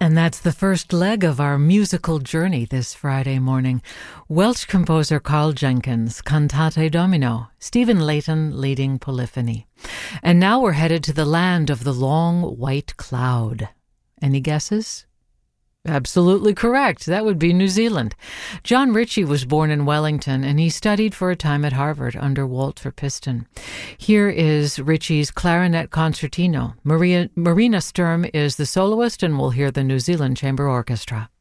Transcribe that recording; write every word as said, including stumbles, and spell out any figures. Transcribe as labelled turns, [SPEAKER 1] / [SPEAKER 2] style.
[SPEAKER 1] And that's the first leg of our musical journey this Friday morning. Welsh composer Carl Jenkins, Cantate Domino, Stephen Layton leading Polyphony. And now we're headed to the land of the long white cloud. Any guesses? Absolutely correct. That would be New Zealand. John Ritchie was born in Wellington, and he studied for a time at Harvard under Walter Piston. Here is Ritchie's Clarinet Concertino. Maria, Marina Sturm is the soloist, and we'll hear the New Zealand Chamber Orchestra.